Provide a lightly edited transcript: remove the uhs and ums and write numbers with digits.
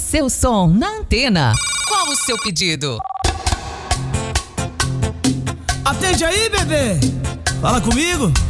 seu som na Antena. Qual o seu pedido? Atende aí, bebê. Fala comigo.